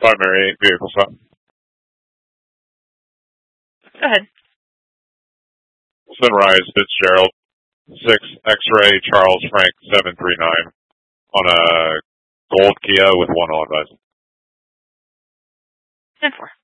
Primary vehicle stop. Go ahead. Sunrise Fitzgerald, 6 X-Ray Charles Frank 739 on a gold Kia with 1 on advice. 10-4.